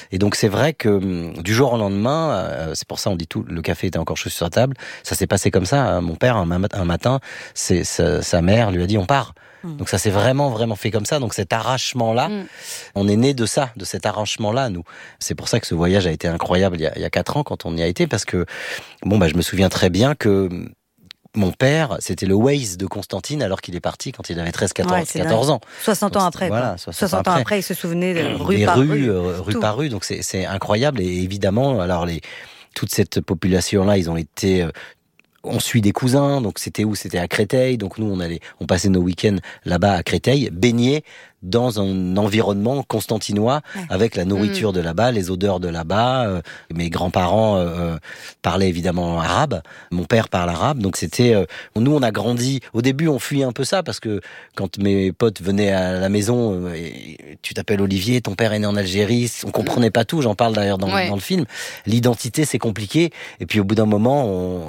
Et donc c'est vrai que du jour au lendemain, c'est pour ça on dit tout, le café était encore chaud sur la table, ça s'est passé comme ça. Mon père, un matin, sa mère lui a dit on part. Donc ça s'est vraiment fait comme ça. Donc cet arrachement-là, on est né de ça, de cet arrachement-là, nous. C'est pour ça que ce voyage a été incroyable il y a 4 ans quand on y a été, parce que je me souviens très bien que mon père, c'était le Waze de Constantine alors qu'il est parti quand il avait 14 ans. 60 ans après. Voilà, 60 ans après, il se souvenait de rue par rue. Donc c'est incroyable. Et évidemment, alors toute cette population-là, ils ont été... On suit des cousins, donc c'était où? C'était à Créteil. Donc nous, on passait nos week-ends là-bas à Créteil, baignés dans un environnement constantinois, avec la nourriture de là-bas, les odeurs de là-bas. Mes grands-parents parlaient évidemment arabe. Mon père parle arabe. Donc c'était... nous, on a grandi... Au début, on fuyait un peu ça, parce que quand mes potes venaient à la maison, tu t'appelles Olivier, ton père est né en Algérie, on comprenait pas tout, j'en parle d'ailleurs dans le film. L'identité, c'est compliqué. Et puis au bout d'un moment,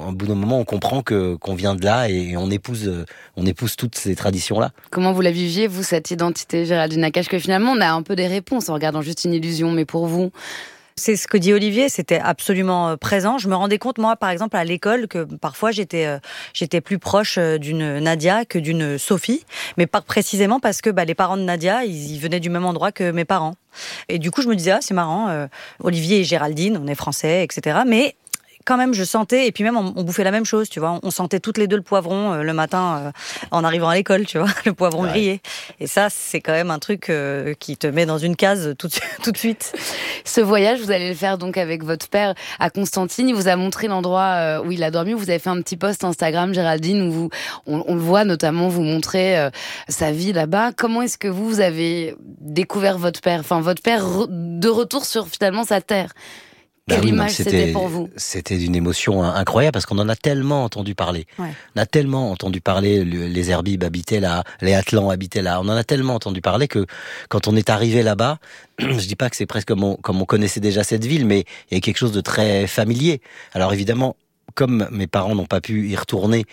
on comprend qu'on vient de là et on épouse toutes ces traditions-là. Comment vous la viviez, vous, cette identité, Géraldine Nakache, que finalement on a un peu des réponses en regardant Juste une illusion, mais pour vous? C'est ce que dit Olivier, c'était absolument présent. Je me rendais compte, moi, par exemple, à l'école, que parfois j'étais plus proche d'une Nadia que d'une Sophie, mais pas précisément parce que les parents de Nadia, ils venaient du même endroit que mes parents. Et du coup, je me disais, c'est marrant, Olivier et Géraldine, on est français, etc. Mais quand même, je sentais, et puis même, on bouffait la même chose, tu vois. On sentait toutes les deux le poivron le matin en arrivant à l'école, tu vois, le poivron grillé. Et ça, c'est quand même un truc qui te met dans une case tout de suite. Ce voyage, vous allez le faire donc avec votre père à Constantine. Il vous a montré l'endroit où il a dormi. Vous avez fait un petit post Instagram, Géraldine, où on le voit notamment vous montrer sa vie là-bas. Comment est-ce que vous avez découvert votre père? Enfin, votre père de retour sur finalement sa terre. Quelle image c'était pour vous? C'était d'une émotion incroyable, parce qu'on en a tellement entendu parler. On a tellement entendu parler, les Herbibes habitaient là, les Atlans habitaient là. On en a tellement entendu parler que quand on est arrivé là-bas, je dis pas que c'est presque comme on connaissait déjà cette ville, mais il y a quelque chose de très familier. Alors évidemment, comme mes parents n'ont pas pu y retourner,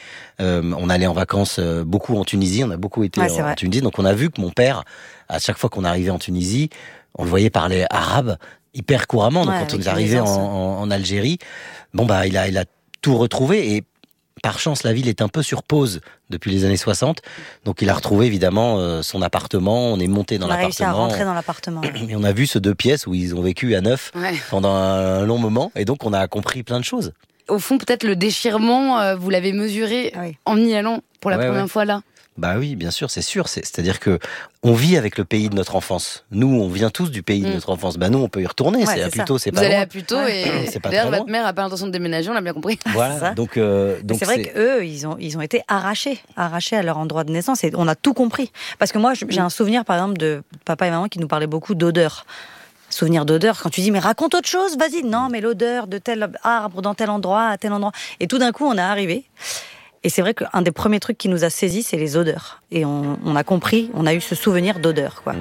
on allait en vacances beaucoup en Tunisie, on a beaucoup été en Tunisie, donc on a vu que mon père, à chaque fois qu'on arrivait en Tunisie, on le voyait parler arabe hyper couramment. Donc quand on est arrivé en Algérie, il a tout retrouvé, et par chance la ville est un peu sur pause depuis les années 60. Donc il a retrouvé évidemment son appartement, on est monté dans l'appartement. On a réussi à rentrer dans l'appartement. Et on a vu ce 2 pièces où ils ont vécu à 9 pendant un long moment, et donc on a compris plein de choses. Au fond, peut-être le déchirement, vous l'avez mesuré en y allant pour la première fois là. Bah oui, bien sûr, c'est sûr. C'est-à-dire que on vit avec le pays de notre enfance. Nous, on vient tous du pays de notre enfance. Nous, on peut y retourner. C'est à Puteaux, c'est pas loin. Vous allez à Puteaux et d'ailleurs, votre mère n'a pas l'intention de déménager, on l'a bien compris. Voilà. Donc c'est vrai qu'eux, ils ont été arrachés à leur endroit de naissance, et on a tout compris. Parce que moi, j'ai un souvenir, par exemple, de papa et maman qui nous parlaient beaucoup d'odeur. Souvenir d'odeur, quand tu dis mais raconte autre chose, vas-y. Non, mais l'odeur de tel arbre dans tel endroit, à tel endroit. Et tout d'un coup, on est arrivé. Et c'est vrai qu'un des premiers trucs qui nous a saisis, c'est les odeurs. Et on a compris, on a eu ce souvenir d'odeur, quoi.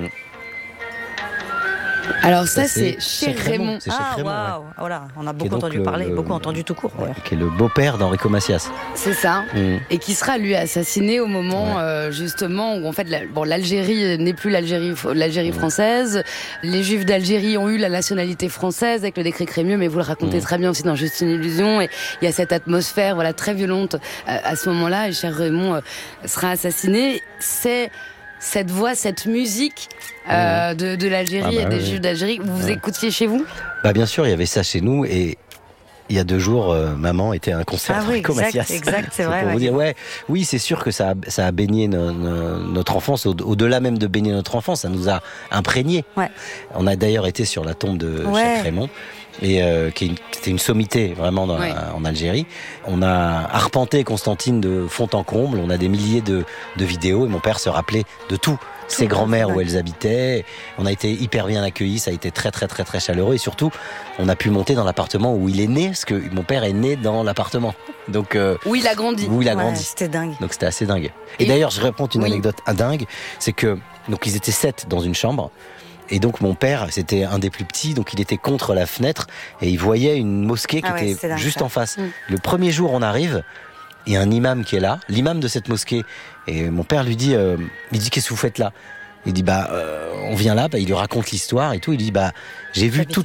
Alors ça, c'est chez Raymond. C'est chez Raymond, voilà, on a beaucoup entendu parler, beaucoup entendu tout court. Qui est le beau-père d'Enrico Macias. C'est ça. Et qui sera, lui, assassiné au moment, justement, où en fait, l'Algérie n'est plus l'Algérie française. Les Juifs d'Algérie ont eu la nationalité française avec le décret Crémieux, mais vous le racontez très bien aussi dans Juste une illusion. Et il y a cette atmosphère, très violente à ce moment-là. Et cher Raymond sera assassiné. C'est cette voix, cette musique de l'Algérie et des Juifs d'Algérie, vous écoutiez chez vous? Bien sûr, il y avait ça chez nous, et il y a 2 jours, maman était à un concert d'Enrico Macias. Exact, c'est vrai. Pour vous dire, oui, c'est sûr que ça a baigné notre enfance, au-delà même de baigner notre enfance, ça nous a imprégné. On a d'ailleurs été sur la tombe de Cheikh Raymond, et c'était une sommité vraiment en Algérie. On a arpenté Constantine de fond en comble, on a des milliers de vidéos, et mon père se rappelait de tout. Ses grands-mères où elles habitaient, on a été hyper bien accueillis, ça a été très très très très chaleureux, et surtout on a pu monter dans l'appartement où il est né, parce que mon père est né dans l'appartement. Donc où il a grandi. C'était dingue. Donc c'était assez dingue. Et d'ailleurs, je raconte une anecdote dingue, c'est que donc ils étaient 7 dans une chambre. Et donc mon père, c'était un des plus petits, donc il était contre la fenêtre et il voyait une mosquée qui était juste en face. Le premier jour, on arrive, il y a un imam qui est là, l'imam de cette mosquée, et mon père lui dit, qu'est-ce que vous faites là? Il dit on vient là, il lui raconte l'histoire et tout. Il dit j'ai vu toute